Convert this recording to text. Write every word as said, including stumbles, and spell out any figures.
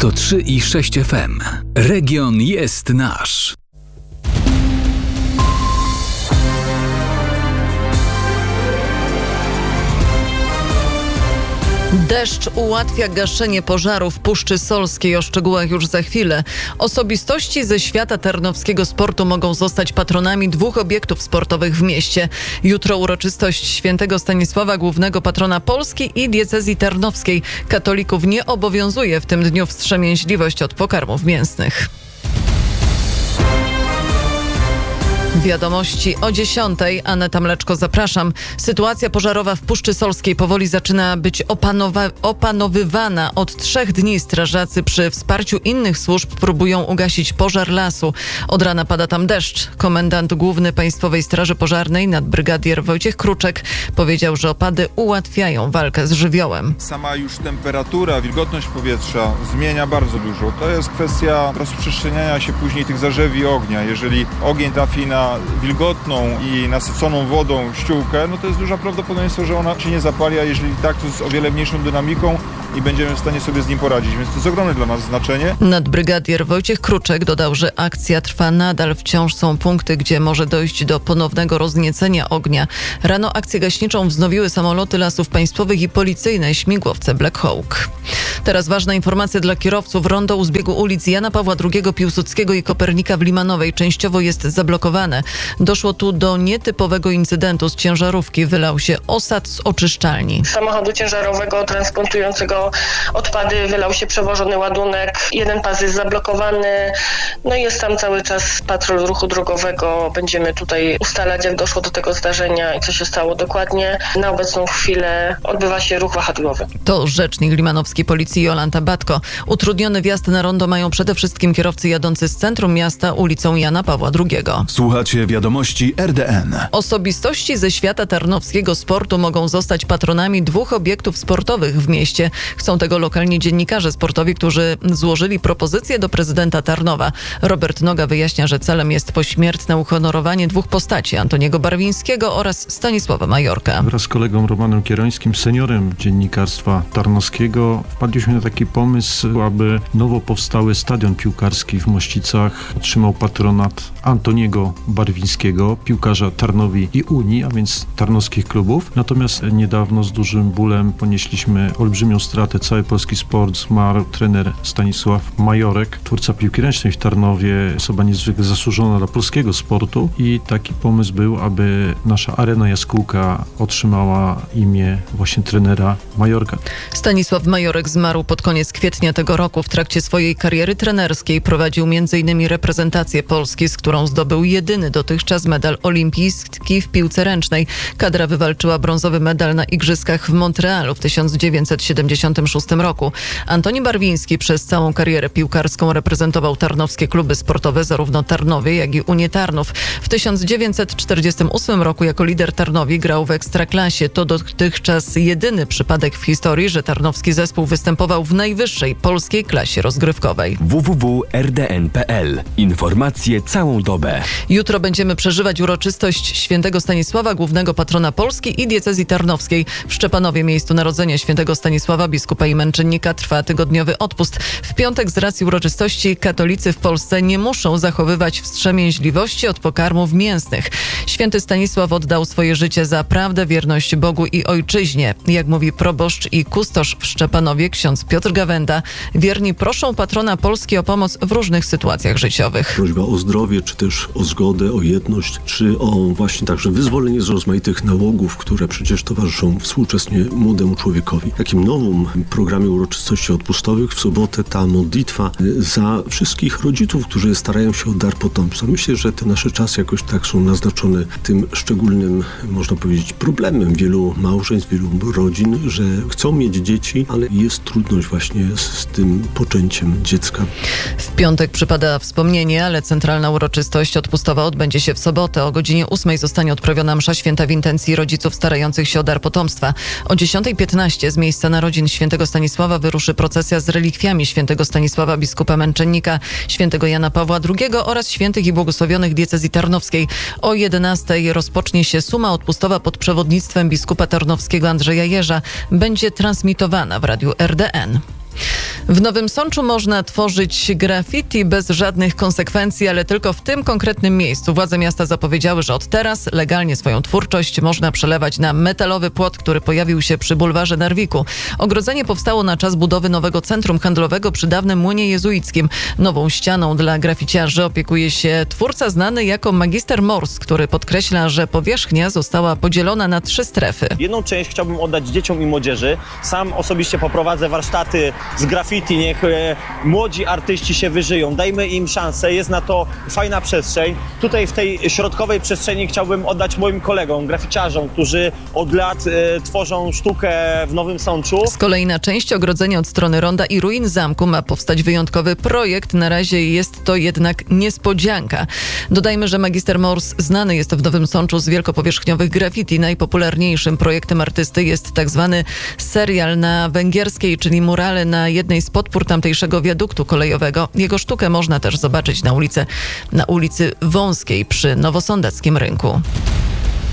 sto trzy i sześć F M. Region jest nasz. Deszcz ułatwia gaszenie pożaru w Puszczy Solskiej. O szczegółach już za chwilę. Osobistości ze świata tarnowskiego sportu mogą zostać patronami dwóch obiektów sportowych w mieście. Jutro uroczystość świętego Stanisława, głównego patrona Polski i diecezji tarnowskiej. Katolików nie obowiązuje w tym dniu wstrzemięźliwość od pokarmów mięsnych. Wiadomości o dziesiątej. Aneta Mleczko, zapraszam. Sytuacja pożarowa w Puszczy Solskiej powoli zaczyna być opanowa- opanowywana. Od trzech dni strażacy przy wsparciu innych służb próbują ugasić pożar lasu. Od rana pada tam deszcz. Komendant główny Państwowej Straży Pożarnej, nadbrygadier Wojciech Kruczek, powiedział, że opady ułatwiają walkę z żywiołem. Sama już temperatura, wilgotność powietrza zmienia bardzo dużo. To jest kwestia rozprzestrzeniania się później tych zarzewi ognia. Jeżeli ogień trafi na wilgotną i nasyconą wodą ściółkę, no to jest duże prawdopodobieństwo, że ona się nie zapali, a jeżeli tak, to z o wiele mniejszą dynamiką i będziemy w stanie sobie z nim poradzić, więc to jest ogromne dla nas znaczenie. Nadbrygadier Wojciech Kruczek dodał, że akcja trwa nadal. Wciąż są punkty, gdzie może dojść do ponownego rozniecenia ognia. Rano akcję gaśniczą wznowiły samoloty Lasów Państwowych i policyjne śmigłowce Black Hawk. Teraz ważna informacja dla kierowców. Rondo u zbiegu ulic Jana Pawła drugiego, Piłsudskiego i Kopernika w Limanowej częściowo jest zablokowane. Doszło tu do nietypowego incydentu. Z ciężarówki wylał się osad z oczyszczalni. Z samochodu ciężarowego transportującego odpady wylał się przewożony ładunek. Jeden pas jest zablokowany. No i jest tam cały czas patrol ruchu drogowego. Będziemy tutaj ustalać, jak doszło do tego zdarzenia i co się stało dokładnie. Na obecną chwilę odbywa się ruch wahadłowy. To rzecznik limanowskiej policji Jolanta Batko. Utrudniony wjazd na rondo mają przede wszystkim kierowcy jadący z centrum miasta ulicą Jana Pawła drugiego. Słuchacie wiadomości R D N. Osobistości ze świata tarnowskiego sportu mogą zostać patronami dwóch obiektów sportowych w mieście. Chcą tego lokalni dziennikarze sportowi, którzy złożyli propozycję do prezydenta Tarnowa. Robert Noga wyjaśnia, że celem jest pośmiertne uhonorowanie dwóch postaci, Antoniego Barwińskiego oraz Stanisława Majorka. Wraz z kolegą Romanem Kierońskim, seniorem dziennikarstwa tarnowskiego, wpadliśmy na taki pomysł, aby nowo powstały stadion piłkarski w Mościcach otrzymał patronat Antoniego Barwińskiego, piłkarza Tarnowi i Unii, a więc tarnowskich klubów. Natomiast niedawno z dużym bólem ponieśliśmy olbrzymią stratę. Cały polski sport zmarł trener Stanisław Majorek, twórca piłki ręcznej w Tarnowie, osoba niezwykle zasłużona dla polskiego sportu i taki pomysł był, aby nasza Arena Jaskółka otrzymała imię właśnie trenera Majorka. Stanisław Majorek zmarł pod koniec kwietnia tego roku. W trakcie swojej kariery trenerskiej prowadził między innymi reprezentację Polski, z którą zdobył jedyny dotychczas medal olimpijski w piłce ręcznej. Kadra wywalczyła brązowy medal na Igrzyskach w Montrealu w tysiąc dziewięćset siedemdziesiątym szóstym roku. Antoni Barwiński przez całą karierę piłkarską reprezentował tarnowskie kluby sportowe, zarówno Tarnowie, jak i Unię Tarnów. W tysiąc dziewięćset czterdziestym ósmym roku jako lider Tarnowi grał w Ekstraklasie. To dotychczas jedyny przypadek w historii, że tarnowski zespół występował w najwyższej polskiej klasie rozgrywkowej. w w w kropka r d n kropka p l. Informacje całą dobę. Jutro będziemy przeżywać uroczystość świętego Stanisława, głównego patrona Polski i diecezji tarnowskiej. W Szczepanowie, miejscu narodzenia świętego Stanisława, biskupa i męczennika, trwa tygodniowy odpust. W piątek z racji uroczystości katolicy w Polsce nie muszą zachowywać wstrzemięźliwości od pokarmów mięsnych. Święty Stanisław oddał swoje życie za prawdę, wierność Bogu i ojczyźnie. Jak mówi proboszcz i kustosz w Szczepanowie, ksiądz Piotr Gawenda, wierni proszą patrona Polski o pomoc w różnych sytuacjach życiowych. Prośba o zdrowie, czy też o zgodę, o jedność, czy o właśnie także wyzwolenie z rozmaitych nałogów, które przecież towarzyszą współczesnie młodemu człowiekowi. W takim nowym programie uroczystości odpustowych w sobotę ta modlitwa za wszystkich rodziców, którzy starają się o dar potomstwa. Myślę, że te nasze czasy jakoś tak są naznaczone tym szczególnym, można powiedzieć, problemem wielu małżeństw, wielu rodzin, że chcą mieć dzieci, ale jest trudność właśnie z tym poczęciem dziecka. W piątek przypada wspomnienie, ale centralna uroczystość odpustowa odbędzie się w sobotę. O godzinie ósmej zostanie odprawiona msza święta w intencji rodziców starających się o dar potomstwa. O dziesiątej piętnaście z miejsca narodzin świętego Stanisława wyruszy procesja z relikwiami świętego Stanisława, biskupa męczennika, świętego Jana Pawła drugiego oraz świętych i błogosławionych diecezji tarnowskiej. O jedenastej rozpocznie się suma odpustowa pod przewodnictwem biskupa tarnowskiego Andrzeja Jerza. Będzie transmitowana w radiu R D N. W Nowym Sączu można tworzyć graffiti bez żadnych konsekwencji, ale tylko w tym konkretnym miejscu. Władze miasta zapowiedziały, że od teraz legalnie swoją twórczość można przelewać na metalowy płot, który pojawił się przy bulwarze Narwiku. Ogrodzenie powstało na czas budowy nowego centrum handlowego przy dawnym młynie jezuickim. Nową ścianą dla graficiarzy opiekuje się twórca znany jako Magister Mors, który podkreśla, że powierzchnia została podzielona na trzy strefy. Jedną część chciałbym oddać dzieciom i młodzieży. Sam osobiście poprowadzę warsztaty z graffiti, niech e, młodzi artyści się wyżyją. Dajmy im szansę, jest na to fajna przestrzeń. Tutaj w tej środkowej przestrzeni chciałbym oddać moim kolegom, graficiarzom, którzy od lat e, tworzą sztukę w Nowym Sączu. Z kolei na części ogrodzenia od strony ronda i ruin zamku ma powstać wyjątkowy projekt. Na razie jest to jednak niespodzianka. Dodajmy, że Magister Mors znany jest w Nowym Sączu z wielkopowierzchniowych graffiti. Najpopularniejszym projektem artysty jest tak zwany serial na węgierskiej, czyli murale na jednej z podpór tamtejszego wiaduktu kolejowego. Jego sztukę można też zobaczyć na ulicy, na ulicy Wąskiej przy Nowosądeckim Rynku.